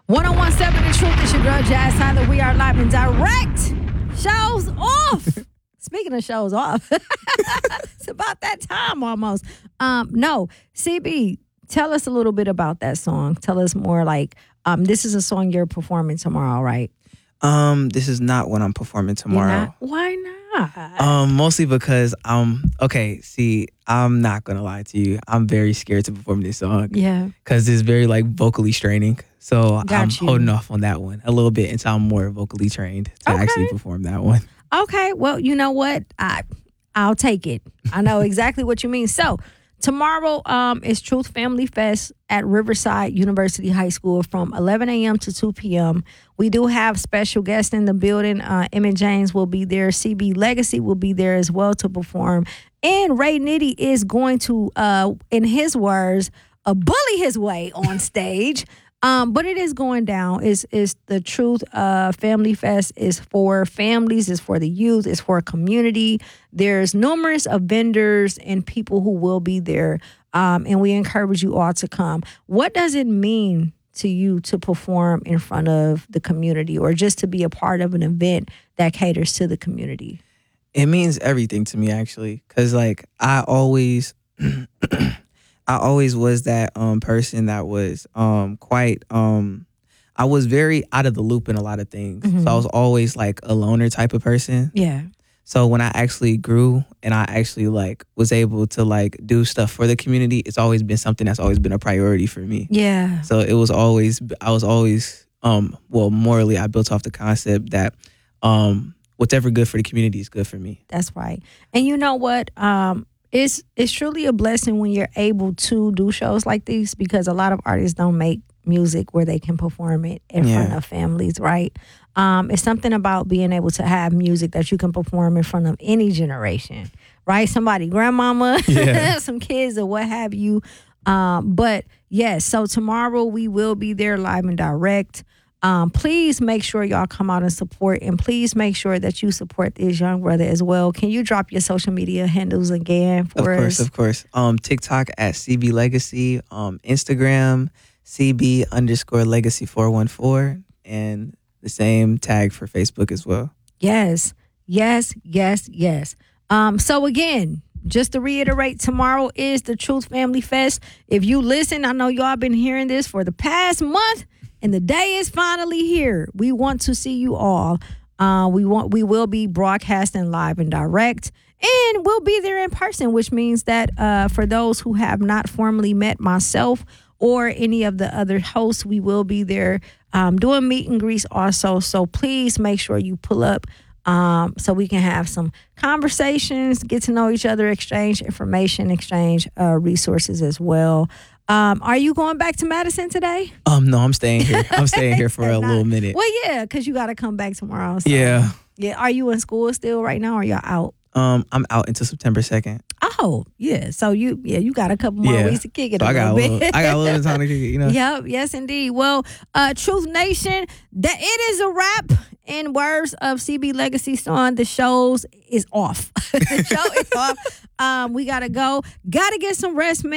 1017 The Truth. It's your girl, Jazz Tyler. We are live and direct. Shows off. Speaking of shows off, it's about that time almost. No, CB, tell us a little bit about that song. Tell us more this is a song you're performing tomorrow, right? This is not what I'm performing tomorrow. Why not? Mostly because I'm not gonna lie to you. I'm very scared to perform this song. Yeah. Because it's very vocally straining. So I'm you. holding off on that one a little bit until I'm more vocally trained to actually perform that one. Okay. Well, you know what? I'll take it. I know exactly what you mean. So tomorrow is Truth Family Fest at Riverside University High School from 11 a.m. to 2 p.m. We do have special guests in the building. Emmett James will be there. CB Legacy will be there as well to perform. And Ray Nitty is going to, in his words, bully his way on stage. But it is going down. Is the Truth Family Fest is for families, is for the youth, is for a community. There's numerous of vendors and people who will be there, and we encourage you all to come. What does it mean to you to perform in front of the community, or just to be a part of an event that caters to the community? It means everything to me, actually, because I always. I always was that person that was quite I was very out of the loop in a lot of things. Mm-hmm. So I was always a loner type of person. Yeah. So when I actually grew and I actually was able to do stuff for the community, it's always been something that's always been a priority for me. Yeah. So I was always morally I built off the concept that whatever good for the community is good for me. That's right. And you know what? It's truly a blessing when you're able to do shows like these, because a lot of artists don't make music where they can perform it in front of families, right? It's something about being able to have music that you can perform in front of any generation, right? Somebody, grandmama, some kids or what have you. But yes, so tomorrow we will be there live and direct. Please make sure y'all come out and support, and please make sure that you support this young brother as well. Can you drop your social media handles again for us? Of course. TikTok at CB Legacy, Instagram CB_Legacy414, and the same tag for Facebook as well. Yes. So again, just to reiterate, tomorrow is the Truth Family Fest. If you listen, I know y'all been hearing this for the past month, and the day is finally here. We want to see you all. We will be broadcasting live and direct, and we'll be there in person, which means that for those who have not formally met myself or any of the other hosts, we will be there doing meet and greets also. So please make sure you pull up so we can have some conversations, get to know each other, exchange information, exchange resources as well. Are you going back to Madison today? No, I'm staying here. I'm staying here for a little minute. Well, yeah, because you got to come back tomorrow. So. Yeah. Are you in school still right now, or y'all out? I'm out until September 2nd. Oh, yeah. So you got a couple more weeks to kick it. So I got a little bit of time to kick it, Yep. Yes, indeed. Well, Truth Nation, that it is a wrap. In words of CB Legacy song, the show is off. The show is off. We gotta go. Gotta get some rest, man.